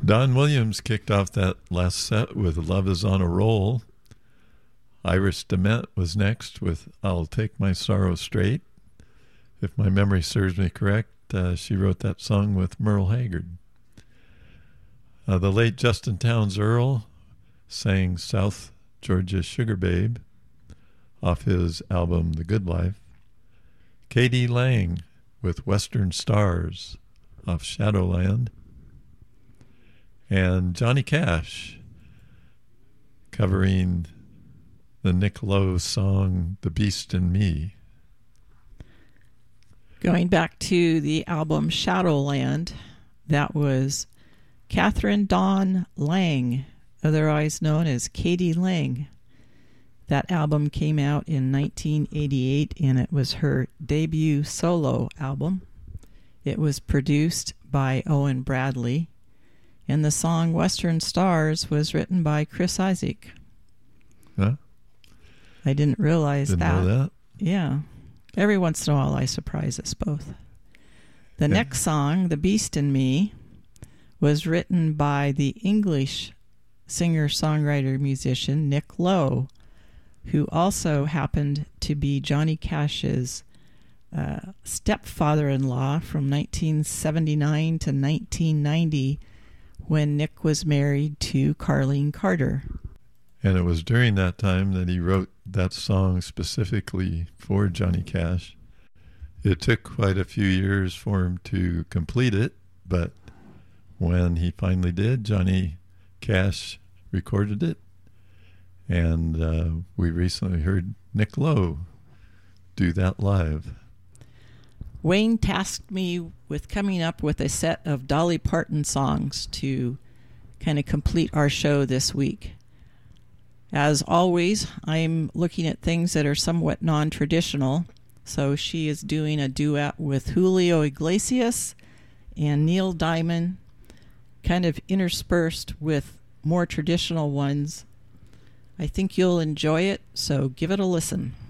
Don Williams kicked off that last set with Love Is On a Roll. Iris DeMent was next with I'll Take My Sorrow Straight. If my memory serves me correct, she wrote that song with Merle Haggard. The late Justin Townes Earle sang South Georgia Sugar Babe off his album The Good Life. K.D. Lang with Western Stars off Shadowland. And Johnny Cash covering the Nick Lowe song The Beast in Me. Going back to the album Shadowland, that was Catherine Dawn Lang, otherwise known as K.D. Lang. That album came out in 1988, and it was her debut solo album. It was produced by Owen Bradley, and the song Western Stars was written by Chris Isaak. Huh? I didn't realize Didn't that. know that? Yeah. Every once in a while I surprise us both. The next song, The Beast in Me, was written by the English singer-songwriter musician Nick Lowe, who also happened to be Johnny Cash's stepfather-in-law from 1979 to 1990 when Nick was married to Carlene Carter. And it was during that time that he wrote that song specifically for Johnny Cash. It took quite a few years for him to complete it, but when he finally did, Johnny Cash recorded it, and we recently heard Nick Lowe do that live. Wayne tasked me with coming up with a set of Dolly Parton songs to kind of complete our show this week. As always, I'm looking at things that are somewhat non-traditional, so she is doing a duet with Julio Iglesias and Neil Diamond, kind of interspersed with more traditional ones. I think you'll enjoy it, so give it a listen.